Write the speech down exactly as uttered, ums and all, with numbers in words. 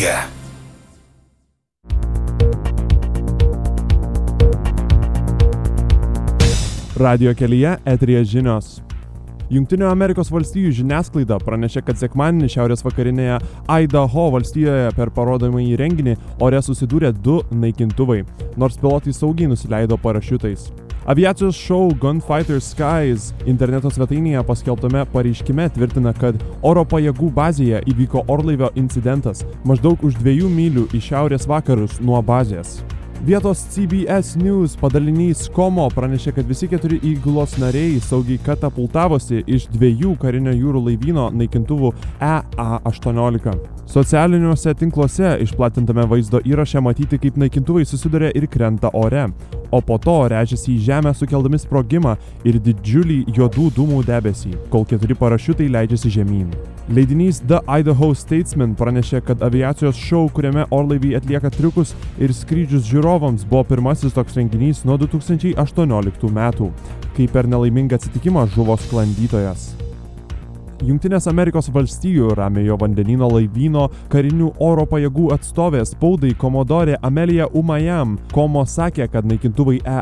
kelyje. Radio kelyje eteryje žinios. Jungtinių Amerikos valstijų žiniasklaida pranešė, kad sekmadienį šiaurės vakarinėje Idaho valstijoje per parodomąjį renginį ore susidūrė du naikintuvai, nors pilotai saugiai nusileido parašiutais. Aviacijos šou Gunfighter Skies interneto svetainėje paskelbtame pareiškime tvirtina, kad oro pajėgų bazėje įvyko orlaivio incidentas maždaug už dviejų mylių į šiaurės vakarus nuo bazės. Vietos C B S News padalinys Komo pranešė, kad visi keturi įgulos nariai saugiai katapultavosi iš dviejų karinio jūrų laivyno naikintuvų E A aštuoniolika. Socialiniuose tinkluose išplatintame vaizdo įraše matyti, kaip naikintuvai susiduria ir krenta ore, o po to rėžiasi į žemę sukeldami sprogimą ir didžiulį juodų dūmų debesį, kol keturi parašiutai leidžiasi žemyn. Leidinys The Idaho Statesman pranešė, kad aviacijos šou, kuriame orlaiviai atlieka triukus ir skrydžius žiūrovams, buvo pirmasis toks renginys nuo du tūkstančiai aštuonioliktų metų, kai per nelaimingą atsitikimą žuvo sklandytojas. Jungtinės Amerikos valstijų Ramiojo vandenyno laivyno karinių oro pajėgų atstovė spaudai komodorė Amelija Umayam Komo sakė, kad naikintuvai E